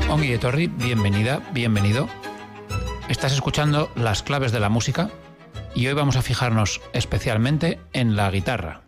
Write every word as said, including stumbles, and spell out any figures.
Ongi etorri, bienvenida, bienvenido. Estás escuchando Las claves de la música y hoy vamos a fijarnos especialmente en la guitarra.